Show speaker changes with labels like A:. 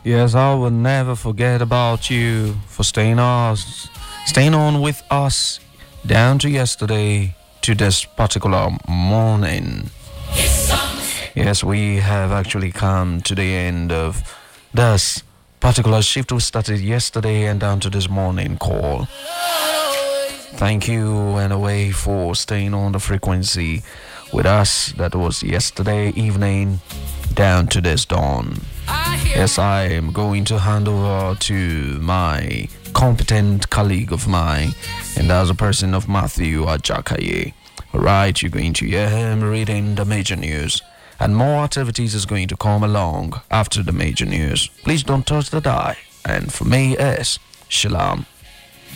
A: Yes, I will never forget about you for staying on with us down to yesterday to this particular morning. Yes, we have actually come to the end of this particular shift we started yesterday and down to this morning call. Thank you anyway for staying on the frequency with us. That was yesterday evening down to this dawn. Yes, I am going to hand over to my competent colleague of mine, and that's a person of Matthew Ajakaye. Alright, you're going to hear him reading the major news, and more activities is going to come along after the major news. Please don't touch the die, and for me, is Shalom.